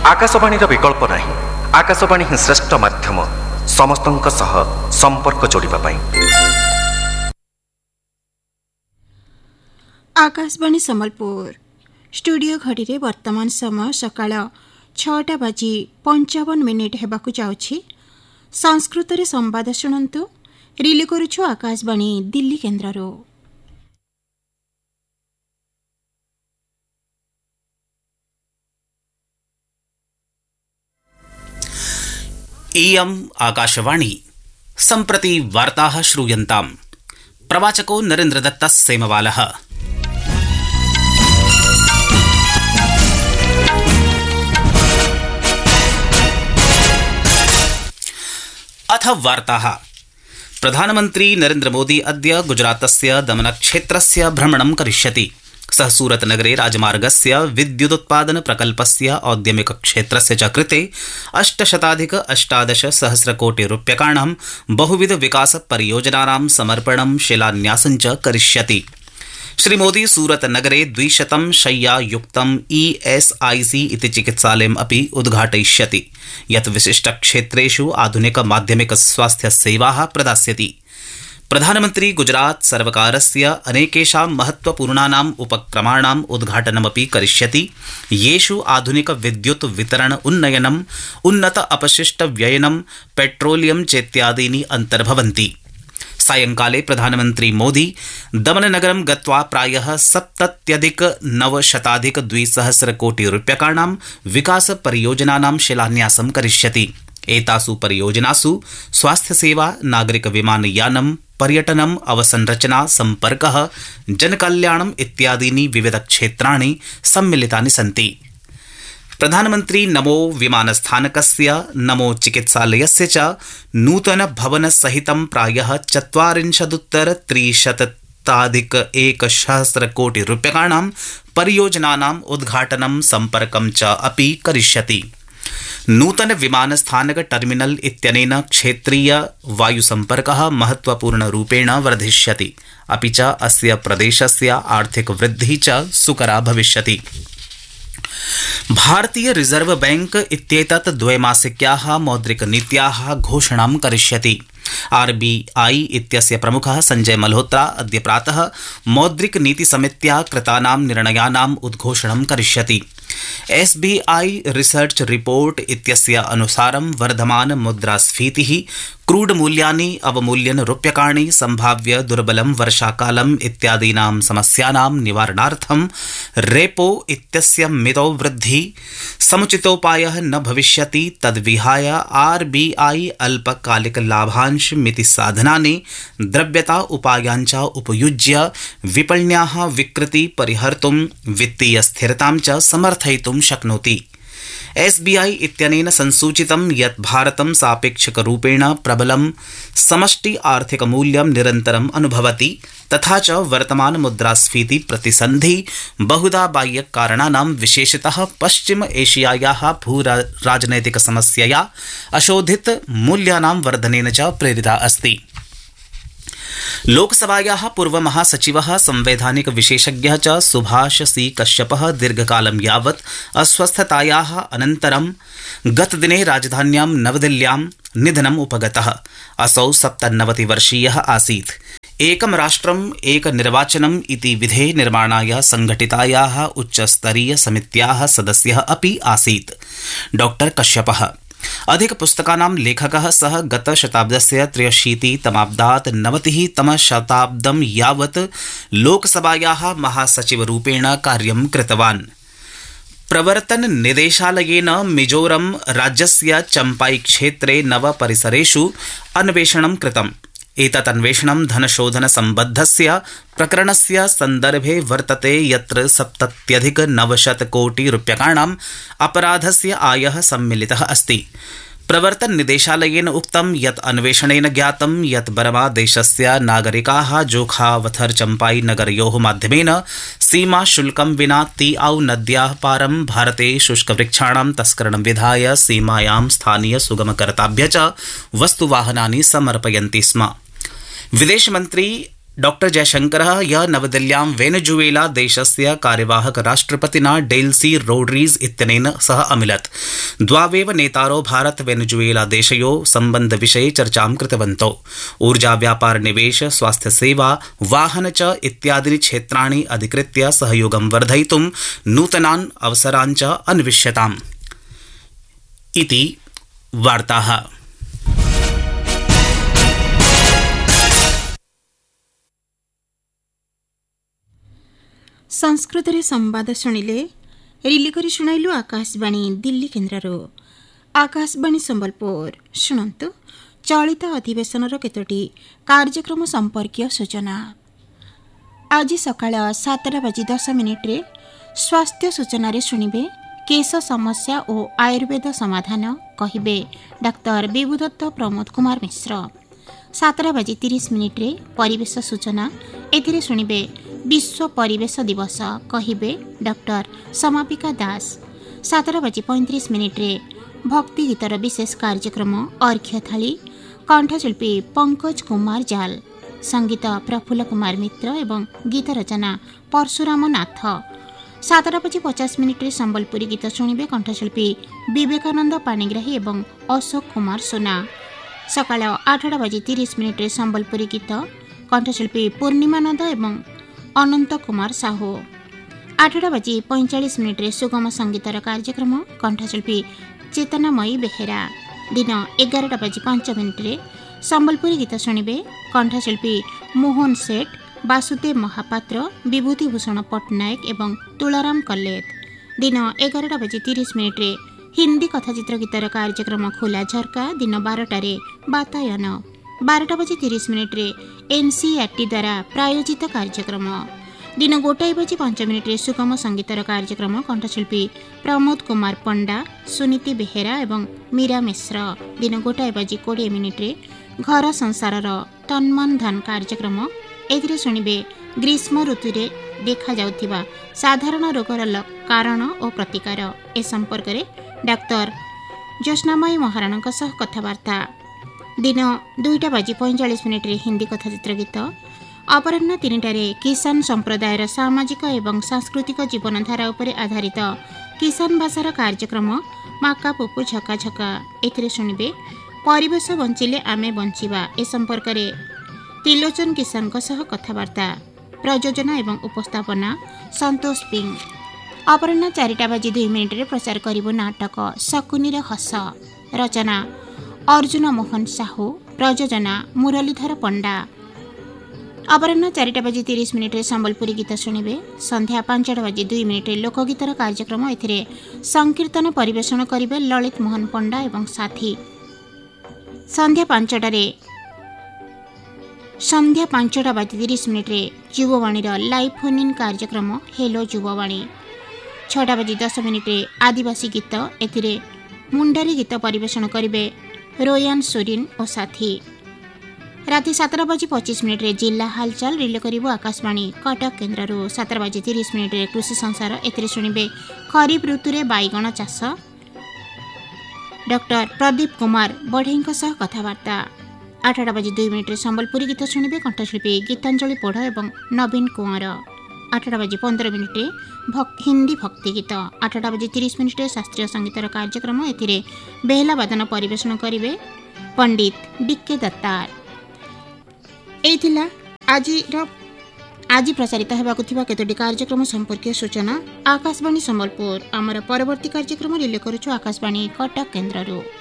आकाशवाणी विकल्प नहीं। आकाशवाणी ही श्रेष्ठ माध्यम समस्तंक सह संपर्क जोड़िबा पाई। आकाशवाणी सम्बलपुर स्टूडियो घड़ी रे वर्तमान समय सकाळ 6:55 हेबाकु जाउछि। संस्कृत रे संवाद शुणंतु। रिले करूछु आकाशवाणी दिल्ली केन्द्ररो। इयम् आकाशवाणी। सम्प्रति वार्ताः श्रूयन्ताम्। प्रवाचको नरेन्द्रदत्तः सेमवालः। अथ वार्ताः। प्रधानमन्त्री नरेन्द्र मोदी अद्य गुजरातस्य दमनक्षेत्रस्य भ्रमणं करिष्यति। सः सूरतनगरे राजमार्गस्य विद्युदुत्पादन प्रकल्पस्य औद्यमिकक्षेत्रस्य च कृते 818 कोटिरूप्यकाणां बहुविध विकास परियोजनानां समर्पणं शिलान्यासं च करिष्यति। श्रीमोदी सूरतनगरे 200 शय्यायुक्तं ESIC इति चिकित्सालयम् अपि उद्घाटयिष्यति, यत् विशिष्टक्षेत्रेषु आधुनिक माध्यमिक स्वास्थ्य सेवाः प्रदास्यति। प्रधानमन्त्री गुजरात सर्वकारस्य अनेकेषां महत्वपूर्णानाम् उपक्रमाणाम् उद्घाटनमपि करिष्यति, येषु आधुनिक विद्युत् वितरण उन्नयनम्, उन्नत अपशिष्ट व्ययनं, पेट्रोलियम चेत्यादीनि अन्तर्भवन्ति। सायंकाले प्रधानमन्त्री मोदी दमननगरं गत्वा प्रायः 70,900 कोटिरूप्यकाणां विकास परियोजनानां शिलान्यासं करिष्यति। एतासु परियोजनासु स्वास्थ्यसेवा, नागरिक विमानयानं, पर्यटनम्, अवसंरचना, सम्पर्कः, जनकल्याणम् इत्यादीनि विविध क्षेत्राणि सम्मिलितानि सन्ति। प्रधानमन्त्री नमो विमानस्थानकस्य, नमो चिकित्सालयस्य च नूतन भवन सहितं प्रायः 40,300 कोटिरूप्यकाणां परियोजनानाम् उद्घाटनं, सम्पर्कं च अपि करिष्यति। नूतन विमानस्थानक टर्मिनल इत्यनेन क्षेत्रीय वायुसम्पर्कः महत्वपूर्णरूपेण वर्धिष्यति, अपि च अस्य प्रदेशस्य आर्थिक वृद्धिः च सुकरा भविष्यति। भारतीय रिजर्व बैंक इत्येतत् द्वैमासिक्याः मौद्रिकनीत्याः घोषणां करिष्यति। RBI इत्यस्य प्रमुखः संजय मल्होत्रा अद्य प्रातः मौद्रिकनीतिसमित्या कृतानां निर्णयानाम् उद्घोषणं करिष्यति। SBI रिसर्च रिपोर्ट इत्यस्य अनुसारं वर्धमान मुद्रास्फीतिः, क्रूड मूल्यानि अवमूल्यन रूप्यकाणि, संभाव्य दुर्बलं वर्षाकालम् इत्यादीनां समस्यानां निवारणार्थं रेपो इत्यस्य मितौ वृद्धि समुचितोपायः न भविष्यति। तद्विहाय RBI अल्पकालिक लाभांश मिति साधनानि, द्रव्यता उपायाञ्च उपयुज्य विपण्याः विकृति परिहर्तुं, वित्तीय स्थिरतां च समर्थयितुं शक्नोति। SBI इत्यनेन संसूचितं यत् भारतं सापेक्षिकरूपेण प्रबलं समष्टि आर्थिक मूल्यं निरन्तरम् अनुभवति, तथा च वर्तमान मुद्रास्फीति प्रतिसन्धि बहुधा बाह्य कारणानां, विशेषतः पश्चिम एशियायाः भूराजनैतिक समस्यया अशोधित मूल्यानां वर्धनेन च प्रेरिता अस्ति। लोकसभायाः पूर्वमहासचिवः, संवैधानिक विशेषज्ञः च सुभाष सी कश्यपः दीर्घकालं यावत् अस्वस्थतायाः अनन्तरं गतदिने राजधान्यां नवदिल्ल्यां निधनम् उपगतः। असौ 97 वर्षीयः आसीत्। एकं राष्ट्रम् एक निर्वाचनम् इति विधे निर्माणाय संघटितायाः उच्चस्तरीय समित्याः सदस्यः अपि आसीत्। डॉक्टर कश्यपः अधिकपुस्तकानां लेखकः। सः गतशताब्दस्य 83तमाब्दात् 90तमशताब्दं यावत् लोकसभायाः महासचिवरूपेण कार्यं कृतवान्। प्रवर्तन निदेशालयेन मिजोरम राज्यस्य चम्पाई क्षेत्रे 9 परिसरेषु अन्वेषणं कृतम्। एतत् अन्वेषणं धनशोधन सम्बद्धस्य प्रकरणस्य सन्दर्भे वर्तते, यत्र 70,900 कोटिरूप्यकाणाम् अपराधस्य आयः सम्मिलितः अस्ति। प्रवर्तन निदेशालयेन उक्तं यत् अन्वेषणेन ज्ञातं यत् बर्मा देशस्य नागरिकाः जोखावथर चम्पाई नगरयोः माध्यमेन सीमा शुल्कं विना तीआउ नद्याः पारं भारते शुष्कवृक्षाणां तस्करणं विधाय सीमायां स्थानीय सुगमकर्ताभ्य च वस्तुवाहनानि समर्पयन्ति स्म। विदेशमन्त्री डॉ जयशंकरः ह्यः नवदिल्ल्यां वेनेजुएला देशस्य कार्यवाहक राष्ट्रपतिना डेल्सी रोड्रीज इत्यनेन सह अमिलत्। द्वावेव नेतारो भारत वेनेजुएला देशयोः सम्बन्धविषये चर्चां कृतवन्तौ। ऊर्जा व्यापार निवेश स्वास्थ्य सेवा वाहन च इत्यादीनि क्षेत्राणि अधिकृत्य सहयोगं वर्धयितुं नूतनान् अवसरान् च अन्विष्यताम् इति वार्ताः। संस्कृत संवाद शुणिले रिली करी शुणाइलु आकाशवाणी दिल्ली केन्द्ररो। आकाशवाणी संबलपुर शुणन्तु चलित अधिवेशनर केतोटी कार्यक्रम संपर्कीय सूचना। आज सकाळ 7:10 स्वास्थ्य सूचना रे शुणिबे केश समस्या और आयुर्वेद समाधान कहिबे डाक्टर विभुदत्त प्रमोद कुमार मिश्र। 7:30 परिवेश सूचना एथिरे शुणिबे विश्व परिवेश दिवस कहिबे डॉक्टर समापिका दास। 7:35 भक्ति गीतर विशेष कार्यक्रम अर्घ्य थाली कंठशिल्पी पंकज कुमार जाल, संगीत प्रफुल्ल कुमार मित्र एवं गीत रचना परशुराम नाथ। 7:50 संबलपुरी गीत शुणिबे कंठशिल्पी विवेकानंद पाणिग्राही एवं अशोक कुमार सोना। सकाळ 8:30 संबलपुरी गीत कंठशिल्पी पूर्णिमानंद एवं अनंत कुमार साहू। 8:45 सुगम संगीतर कार्यक्रम कंठशिल्पी चेतनामयी बेहेरा। दिन 11:05 संबलपुरी गीत शुणिबे कंठशिल्पी मोहन सेठ, वासुदेव महापात्र, विभूतिभूषण पट्टनायक एवं तुलाराम कल्लेत। दिन 11:30 हिंदी कथाचित्र गीतर कार्यक्रम खोला झरका। दिन 12 बातायन। 12:30 एनसीईआरटी द्वारा प्रायोजित कार्यक्रम। दिन 1:05 सुगम संगीतर कार्यक्रम कंठशिल्पी प्रमोद कुमार पंडा, सुनीति बेहेरा एवं मीरा मिश्र। दिन 1:20 घर संसारर तन्मन धन कार्यक्रम एथिरे शुणिबे ग्रीष्म ऋतु रे देखा जाउथिबा साधारण रोगर कारण और प्रतिकार ए संपर्क रे डाक्टर ज्योत्स्नामयी महाराणा सह कथबार्ता। दिन 2:45 हिंदी कथाचित्र गीत। अपराह्न 3 किसान संप्रदायर सामाजिक एवं सांस्कृतिक जीवनधारा उपरे आधारित किसान भाषार कार्यक्रम माका पुपु झका झका एथिरे शुणिबे परिवेश बंचिले आमे बंचिबा ए संपर्क रे त्रिलोचन किसान सह कथबार्ता। प्रयोजन एवं उपस्थापना संतोष पिंग। अपराह्न 4:02 प्रचार करिबो नाटक शकुनीर हस। रचना अर्जुन मोहन साहू, प्रयोजना मुरलीधर पंडा। अपराह्न 4:30 संबलपुरी गीत शुणिबे। संध्या 5:02 लोकगीतर कार्यक्रम एथिरे संकीर्तन परिवेषण करिबे ललित मोहन पंडा एवं साथी। संध्या 5:30 युववाणी लाइव फोन इन कार्यक्रम हेलो युववाणी। 6:10 आदिवासी गीत एथिरे मुंडारी गीत परिवेषण करिबे रोयान सोरिन और साथी। राति 7:25 जिला हालचाल रिले करिबो आकाशवाणी कटक केन्द्ररो। 7:30 कृषि संसार एथिरे शुणिबे खरीफ ऋतु रे बैगण चाष डॉक्टर प्रदीप कुमार बढ़ई सह कथबार्ता। 8:02 संबलपुरी गीत शुणिबे कंठशिल्पी गीतांजलि पढ़ एवं नवीन कुंवर। 8:15 हिंदी भक्ति गीत। 8:30 शास्त्रीय संगीतर कार्यक्रम एथिरे बेहला वादन परिवेषण करिबे पंडित डीके दत्तार। एथिला आज प्रसारित हेबाकु थिबा केतोटी कार्यक्रम संपर्कीय सूचना। आकाशवाणी संबलपुर आमर परवर्ती कार्यक्रम रिले करूछु आकाशवाणी कटक केन्द्ररो।